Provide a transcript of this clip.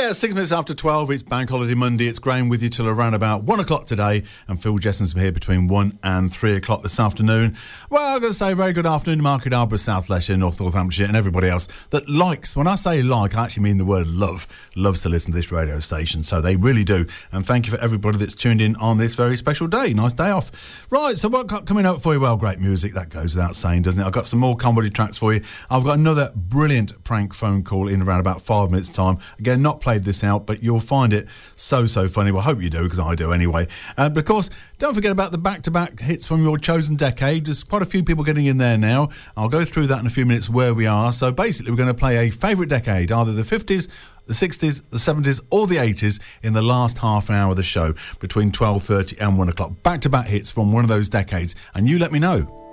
Yeah, 6 minutes after 12, it's Bank Holiday Monday. It's Graham with you till around about 1 o'clock today, and Phil Jessen's here between 1 and 3 o'clock this afternoon. Well, I'm going to say very good afternoon to Market Arbor, South Leicestershire, North Northamptonshire, and everybody else that likes, when I say like, I actually mean the word love, loves to listen to this radio station, so they really do. And thank you for everybody that's tuned in on this very special day. Nice day off. Right, so what got coming up for you? Well, great music, that goes without saying, doesn't it? I've got some more comedy tracks for you. I've got another brilliant prank phone call in around about 5 minutes' time. Again, not played this out, but you'll find it so funny. Well, I hope you do, because I do anyway. But of course, don't forget about the back-to-back hits from your chosen decade. There's quite a few people getting in there now. I'll go through that in a few minutes where we are. So basically, we're going to play a favourite decade, either the 50s, the 60s, the 70s or the 80s in the last half an hour of the show between 12:30 and 1 o'clock. Back-to-back hits from one of those decades, and you let me know.